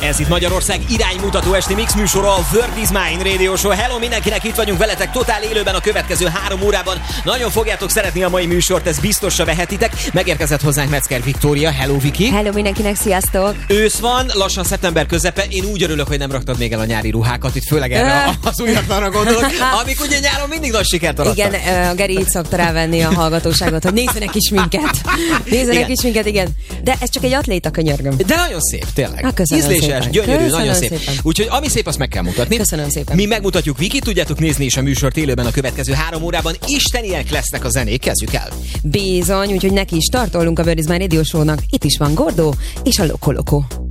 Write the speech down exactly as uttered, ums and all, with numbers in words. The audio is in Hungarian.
Ez itt Magyarország iránymutató esti mix műsora, a World is Mine Radio Show. Hello mindenkinek, itt vagyunk veletek totál élőben a következő három órában. Nagyon fogjátok szeretni a mai műsort, ez biztosra vehetitek. Megérkezett hozzánk Metzger Viktória. Hello Viki. Hello mindenkinek, sziasztok. Ősz van, lassan szeptember közepe. Én úgy örülök, hogy nem raktad még el a nyári ruhákat, itt főleg erre az újaklanra gondolok, amik ugye nyáron mindig nagy sikert arattak. Igen, a Geri így szokta rávenni a hallgatóságot, hogy nézzenek is minket. Nézzenek igen. is minket, igen. De ez csak egy atléta, könyörgöm. De nagyon szép, tényleg. Ha, ízléses, szépen. gyönyörű, Köszönöm nagyon szép. szépen. Úgyhogy ami szép, azt meg kell mutatni. Köszönöm szépen. Mi megmutatjuk Vikit, tudjátok nézni is a műsort élőben a következő három órában. Isteniek lesznek a zenék, kezdjük el. Bizony, úgyhogy neki is tartolunk a World is Mine Radio Show-nak. Itt is van Gordó és a Loco Loco.